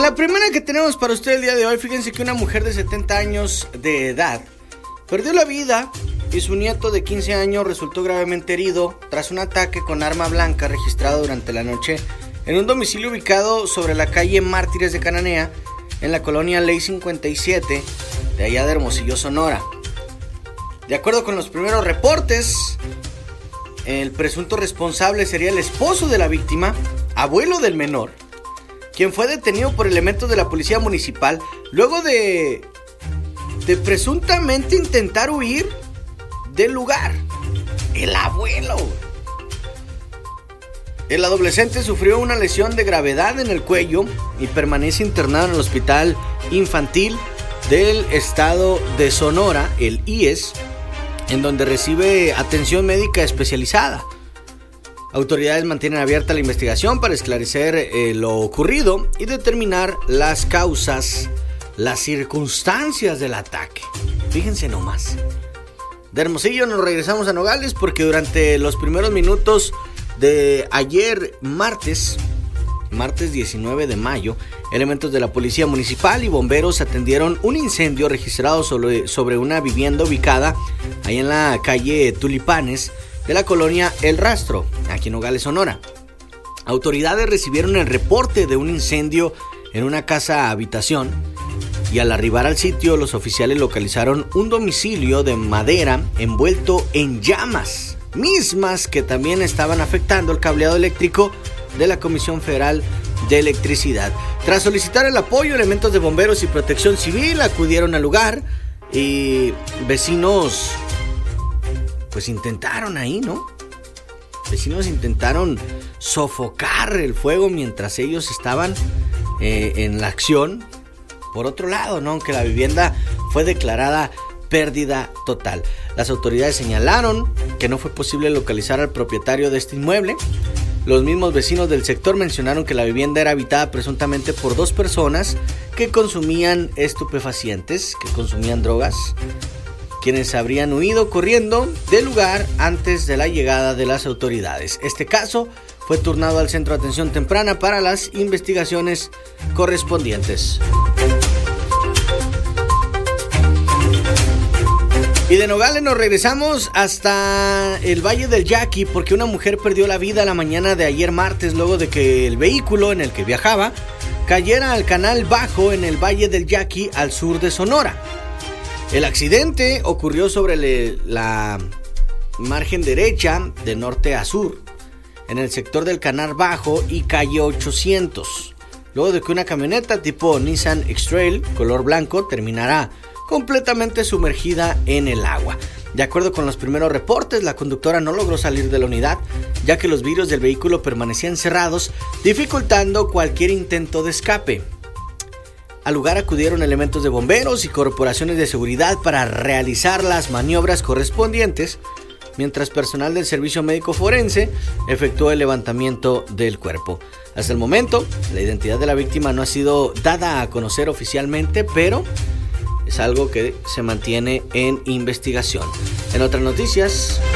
la primera que tenemos para usted el día de hoy, fíjense que una mujer de 70 años de edad perdió la vida y su nieto de 15 años resultó gravemente herido tras un ataque con arma blanca registrado durante la noche en un domicilio ubicado sobre la calle Mártires de Cananea, en la colonia Ley 57 de allá de Hermosillo, Sonora. De acuerdo con los primeros reportes, el presunto responsable sería el esposo de la víctima, abuelo del menor, quien fue detenido por elementos de la policía municipal luego de presuntamente intentar huir del lugar. El abuelo. El adolescente sufrió una lesión de gravedad en el cuello y permanece internado en el Hospital Infantil del Estado de Sonora, el IES, en donde recibe atención médica especializada. Autoridades mantienen abierta la investigación para esclarecer lo ocurrido y determinar las causas, las circunstancias del ataque. Fíjense nomás. De Hermosillo nos regresamos a Nogales porque durante los primeros minutos de ayer martes 19 de mayo, elementos de la policía municipal y bomberos atendieron un incendio registrado sobre una vivienda ubicada ahí en la calle Tulipanes de la colonia El Rastro, aquí en Nogales, Sonora. Autoridades recibieron el reporte de un incendio en una casa habitación y al arribar al sitio los oficiales localizaron un domicilio de madera envuelto en llamas, mismas que también estaban afectando el cableado eléctrico de la Comisión Federal de Electricidad. Tras solicitar el apoyo, elementos de bomberos y protección civil acudieron al lugar y vecinos pues intentaron ahí, ¿no? Vecinos intentaron sofocar el fuego mientras ellos estaban en la acción. Por otro lado, ¿no? Aunque la vivienda fue declarada pérdida total. Las autoridades señalaron que no fue posible localizar al propietario de este inmueble. Los mismos vecinos del sector mencionaron que la vivienda era habitada presuntamente por dos personas que consumían estupefacientes, que consumían drogas, quienes habrían huido corriendo del lugar antes de la llegada de las autoridades. Este caso fue turnado al Centro de Atención Temprana para las investigaciones correspondientes. Y de Nogales nos regresamos hasta el Valle del Yaqui porque una mujer perdió la vida la mañana de ayer martes luego de que el vehículo en el que viajaba cayera al canal bajo en el Valle del Yaqui al sur de Sonora. El accidente ocurrió sobre la margen derecha de norte a sur, en el sector del canal bajo y calle 800, luego de que una camioneta tipo Nissan X-Trail color blanco terminara completamente sumergida en el agua. De acuerdo con los primeros reportes, la conductora no logró salir de la unidad, ya que los vidrios del vehículo permanecían cerrados, dificultando cualquier intento de escape. Al lugar acudieron elementos de bomberos y corporaciones de seguridad para realizar las maniobras correspondientes, mientras personal del servicio médico forense efectuó el levantamiento del cuerpo. Hasta el momento, la identidad de la víctima no ha sido dada a conocer oficialmente, pero es algo que se mantiene en investigación. En otras noticias,